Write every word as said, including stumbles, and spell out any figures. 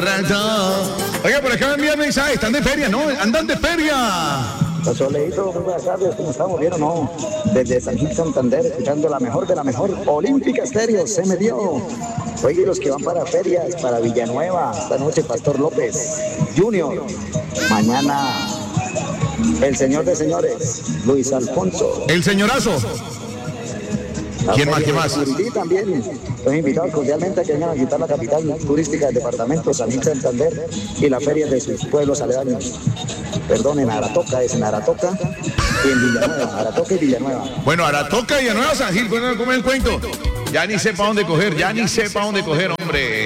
Oiga, por acá me envían mensajes, están de feria, ¿no? Andan de feria. Soleito, muy buenas tardes, ¿cómo estamos? ¿Bien o no? Desde San Gil, Santander, escuchando la mejor de la mejor, Olímpica Estéreo, se me dio. Oye, los que van para ferias, para Villanueva, esta noche Pastor López, Junior, mañana el señor de señores, Luis Alfonso. El señorazo. ¿Quién más? ¿Quién más? Y también los invitados cordialmente a que vengan a visitar la capital turística del departamento, San Gil, Santander, y la feria de sus pueblos aledaños. Perdón, en Aratoca, es en Aratoca y en Villanueva, Aratoca y Villanueva. Bueno, Aratoca y Villanueva, San Gil, ¿cómo es el cuento? Ya ni sé para dónde coger, ya ni sé para dónde coger, hombre.